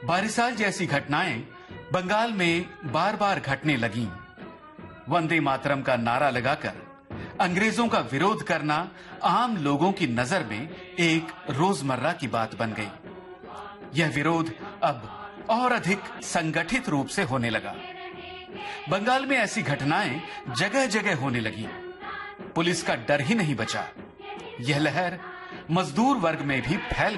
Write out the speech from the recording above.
बारिसाल जैसी घटनाएं बंगाल में बार बार घटने लगीं। वंदे मातरम का नारा लगाकर अंग्रेजों का विरोध करना आम लोगों की नजर में एक रोजमर्रा की बात बन गई। यह विरोध अब और अधिक संगठित रूप से होने लगा। बंगाल में ऐसी घटनाएं जगह जगह होने लगी। पुलिस का डर ही नहीं बचा। यह लहर मजदूर वर्ग में भी फैल